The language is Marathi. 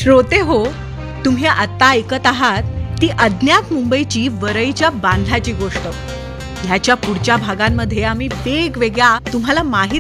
श्रोते हो, तुम्ही आता ऐकत आहात ती अज्ञात मुंबईची वरईच्या बांधाची गोष्ट. ह्याच्या पुढच्या भागांमध्ये आम्ही वेगवेगळ्या तुम्हाला माहित